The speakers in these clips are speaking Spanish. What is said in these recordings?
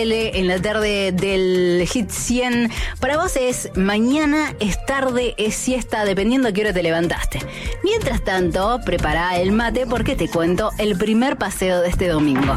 En la tarde del Hit 100, para vos es mañana, es tarde, es siesta, dependiendo a qué hora te levantaste. Mientras tanto, prepara el mate porque te cuento el primer paseo de este domingo.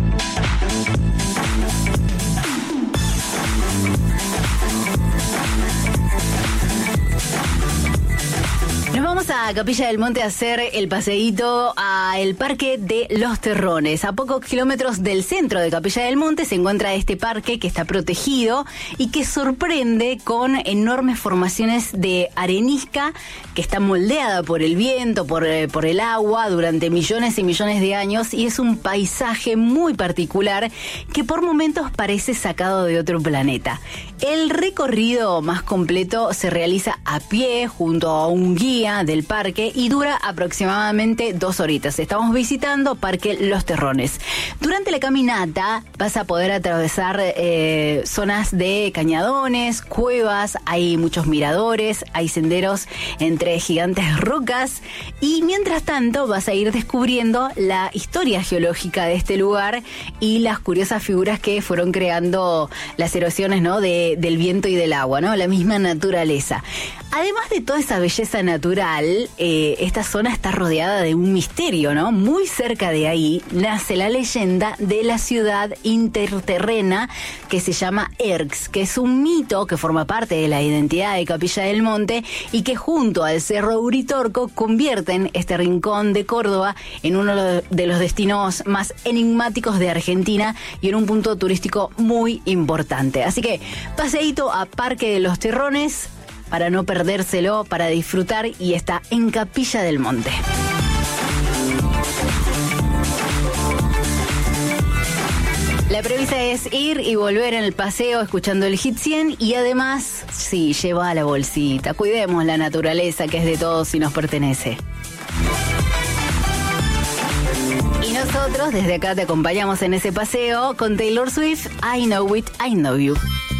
Nos vamos a Capilla del Monte a hacer el paseíto al Parque de los Terrones. A pocos kilómetros del centro de Capilla del Monte se encuentra este parque que está protegido y que sorprende con enormes formaciones de arenisca que está moldeada por el viento, por el agua durante millones y millones de años, y es un paisaje muy particular que por momentos parece sacado de otro planeta. El recorrido más completo se realiza a pie junto a un guía del parque y dura aproximadamente 2 horitas. Estamos visitando Parque Los Terrones. Durante la caminata vas a poder atravesar zonas de cañadones, cuevas, hay muchos miradores, hay senderos entre gigantes rocas y mientras tanto vas a ir descubriendo la historia geológica de este lugar y las curiosas figuras que fueron creando las erosiones, ¿no? del viento y del agua, ¿no? La misma naturaleza. Además de toda esa belleza natural, esta zona está rodeada de un misterio, ¿no? Muy cerca de ahí nace la leyenda de la ciudad interterrena que se llama Erx, que es un mito que forma parte de la identidad de Capilla del Monte y que junto al Cerro Uritorco convierten este rincón de Córdoba en uno de los destinos más enigmáticos de Argentina y en un punto turístico muy importante. Así que paseíto a Parque de los Terrones para no perdérselo, para disfrutar, y está en Capilla del Monte. La premisa es ir y volver en el paseo escuchando el Hit 100 y además, sí, lleva la bolsita. Cuidemos la naturaleza que es de todos y nos pertenece. Y nosotros desde acá te acompañamos en ese paseo con Taylor Swift, I Know It, I Know You.